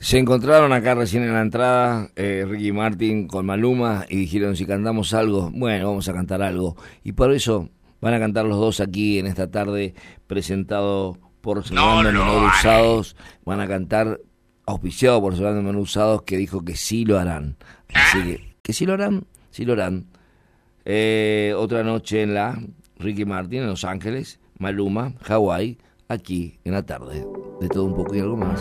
Se encontraron acá recién en la entrada Ricky Martin con Maluma y dijeron si cantamos algo, bueno, vamos a cantar algo. Y por eso van a cantar los dos aquí en esta tarde, presentado por No Sonando lo Menor haré. Usados. Van a cantar auspiciado por Sonando Menor Usados, que dijo que sí lo harán. Así ¿Ah? que sí lo harán, sí lo harán. Otra noche en la Ricky Martin en Los Ángeles, Maluma, Hawái, aquí en la tarde. De todo un poco y algo más.